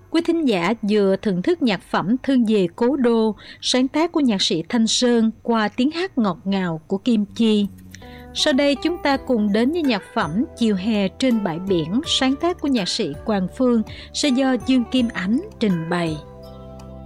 Quý thính giả vừa thưởng thức nhạc phẩm Thương Về Cố Đô, sáng tác của nhạc sĩ Thanh Sơn qua tiếng hát ngọt ngào của Kim Chi. Sau đây chúng ta cùng đến với nhạc phẩm Chiều Hè Trên Bãi Biển, sáng tác của nhạc sĩ Quang Phương sẽ do Dương Kim Ánh trình bày.